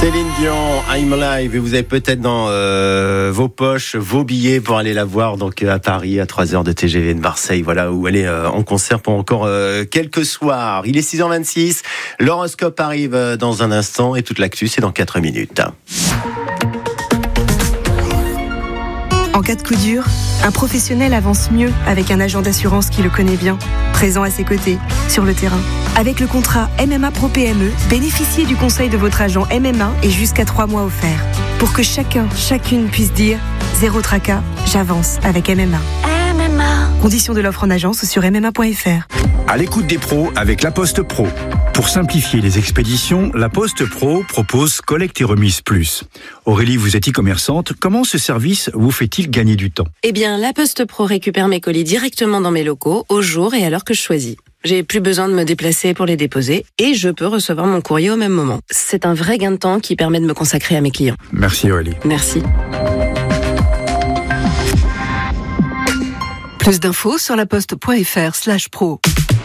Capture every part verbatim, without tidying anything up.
Céline Dion, I'm Live, et vous avez peut-être dans euh, vos poches vos billets pour aller la voir donc à Paris à trois heures de T G V de Marseille, voilà, où elle est euh, en concert pour encore euh, quelques soirs. Il est six heures vingt-six, l'horoscope arrive dans un instant et toute l'actu c'est dans quatre minutes. En cas de coup dur, un professionnel avance mieux avec un agent d'assurance qui le connaît bien, présent à ses côtés, sur le terrain. Avec le contrat M M A Pro P M E, bénéficiez du conseil de votre agent M M A et jusqu'à trois mois offerts. Pour que chacun, chacune puisse dire « Zéro tracas, j'avance avec M M A ». M M A. Conditions de l'offre en agence sur m m a point f r. À l'écoute des pros avec La Poste Pro. Pour simplifier les expéditions, La Poste Pro propose Collecte et Remise Plus. Aurélie, vous êtes e-commerçante. Comment ce service vous fait-il gagner du temps ? Eh bien, La Poste Pro récupère mes colis directement dans mes locaux, au jour et à l'heure que je choisis. J'ai plus besoin de me déplacer pour les déposer et je peux recevoir mon courrier au même moment. C'est un vrai gain de temps qui permet de me consacrer à mes clients. Merci Aurélie. Merci. Plus d'infos sur laposte.fr slash pro.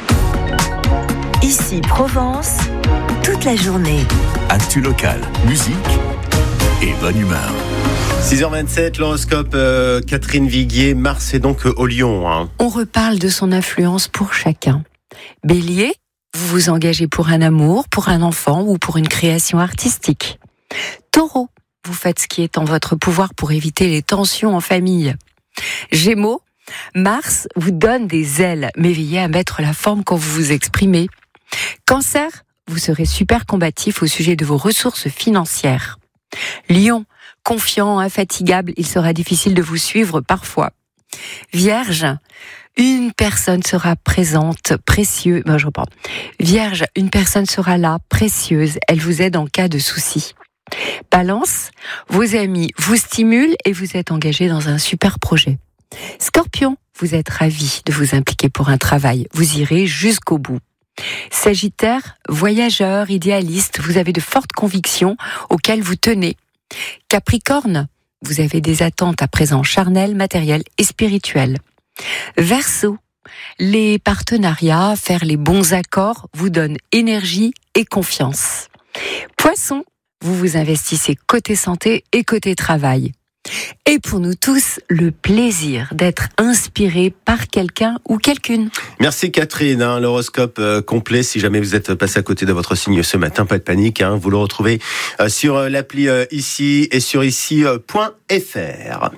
Ici Provence, toute la journée. Actu locale, musique et bonne humeur. six heures vingt-sept, l'horoscope euh, Catherine Viguier, Mars est donc euh, au Lion. Hein. On reparle de son influence pour chacun. Bélier, vous vous engagez pour un amour, pour un enfant ou pour une création artistique. Taureau, vous faites ce qui est en votre pouvoir pour éviter les tensions en famille. Gémeaux, Mars vous donne des ailes, mais veillez à mettre la forme quand vous vous exprimez. Cancer, vous serez super combatif au sujet de vos ressources financières. Lion, confiant, infatigable, il sera difficile de vous suivre parfois. Vierge, une personne sera présente, précieuse. Ben, je reprends. Vierge, une personne sera là, précieuse. Elle vous aide en cas de souci. Balance, vos amis vous stimulent et vous êtes engagé dans un super projet. Scorpion, vous êtes ravi de vous impliquer pour un travail. Vous irez jusqu'au bout. Sagittaire, voyageur, idéaliste, vous avez de fortes convictions auxquelles vous tenez. Capricorne, vous avez des attentes à présent charnelles, matérielles et spirituelles. Verseau, les partenariats, faire les bons accords vous donnent énergie et confiance. Poisson, vous vous investissez côté santé et côté travail. Et pour nous tous, le plaisir d'être inspiré par quelqu'un ou quelqu'une. Merci Catherine, hein, l'horoscope euh, complet, si jamais vous êtes passé à côté de votre signe ce matin, pas de panique, hein, vous le retrouvez euh, sur euh, l'appli euh, ici et sur ici point f r.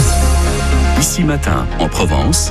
Ici Matin en Provence,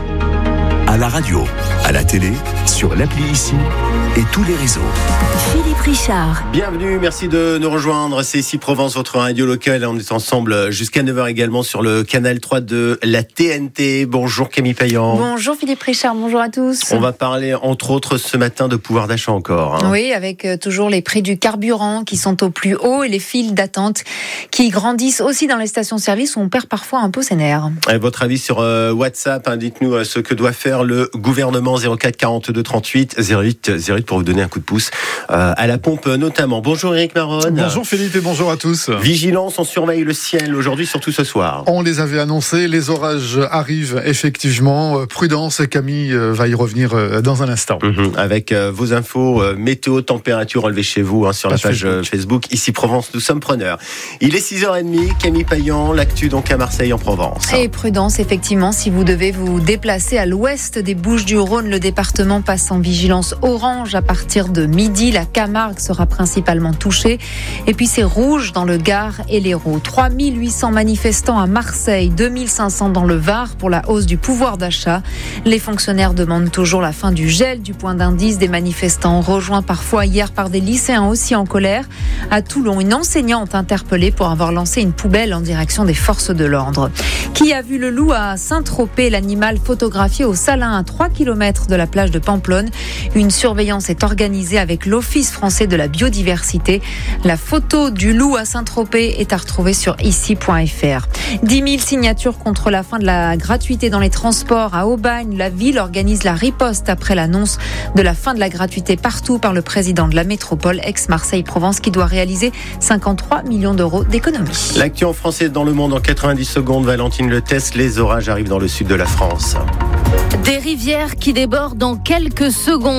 à la radio, à la télé, sur l'appli Ici et tous les réseaux. Philippe Richard. Bienvenue, merci de nous rejoindre. C'est ici Provence, votre radio locale. On est ensemble jusqu'à neuf heures également sur le canal trois de la T N T. Bonjour Camille Payan. Bonjour Philippe Richard, bonjour à tous. On va parler entre autres ce matin de pouvoir d'achat encore. Hein. Oui, avec toujours les prix du carburant qui sont au plus haut et les files d'attente qui grandissent aussi dans les stations-service où on perd parfois un peu ses nerfs. Et votre avis sur euh, WhatsApp, hein, dites-nous euh, ce que doit faire le gouvernement. Zéro quatre quarante-deux trente-huit zéro huit zéro huit pour vous donner un coup de pouce euh, à la pompe notamment. Bonjour Eric Maronne. Bonjour Philippe et bonjour à tous. Vigilance, on surveille le ciel aujourd'hui, surtout ce soir. On les avait annoncés, les orages arrivent effectivement. Prudence, Camille va y revenir dans un instant. Mmh, avec euh, vos infos, euh, météo, température relevée chez vous hein, sur la page Facebook. Facebook. Ici Provence, nous sommes preneurs. Il est six heures trente, Camille Payan, l'actu donc à Marseille en Provence. Et prudence effectivement, si vous devez vous déplacer à l'ouest des Bouches-du-Rhône, le département passe en vigilance orange à partir de midi. La Camargue sera principalement touchée. Et puis c'est rouge dans le Gard et l'Hérault. trois mille huit cents manifestants à Marseille, deux mille cinq cents dans le Var pour la hausse du pouvoir d'achat. Les fonctionnaires demandent toujours la fin du gel du point d'indice des manifestants, rejoints parfois hier par des lycéens aussi en colère. À Toulon, une enseignante interpellée pour avoir lancé une poubelle en direction des forces de l'ordre. Qui a vu le loup à Saint-Tropez, l'animal photographié au Salin à trois kilomètres de la plage de Pamplonne. Une surveillance est organisée avec l'Office français de la biodiversité. La photo du loup à Saint-Tropez est à retrouver sur ici point f r. dix mille signatures contre la fin de la gratuité dans les transports à Aubagne. La ville organise la riposte après l'annonce de la fin de la gratuité partout par le président de la métropole, ex-Marseille-Provence, qui doit réaliser cinquante-trois millions d'euros d'économies. L'actu en français dans le monde en quatre-vingt-dix secondes. Valentine Le Test, les orages arrivent dans le sud de la France. Des rivières qui débordent dans quelques secondes.